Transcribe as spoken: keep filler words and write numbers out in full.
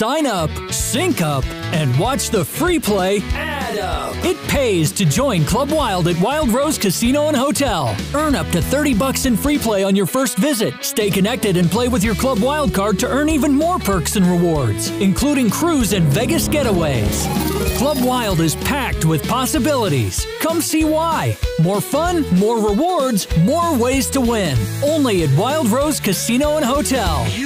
Sign up, sync up, and watch the free play add up. It pays to join Club Wild at Wild Rose Casino and Hotel. Earn up to thirty bucks in free play on your first visit. Stay connected and play with your Club Wild card to earn even more perks and rewards, including cruise and Vegas getaways. Club Wild is packed with possibilities. Come see why. More fun, more rewards, more ways to win. Only at Wild Rose Casino and Hotel.